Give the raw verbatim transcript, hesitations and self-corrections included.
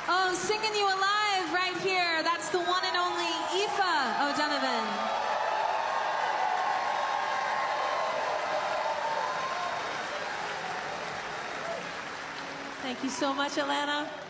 Oh, singing you alive right here. That's the one and only Aoife O'Donovan. Thank you so much, Alanna.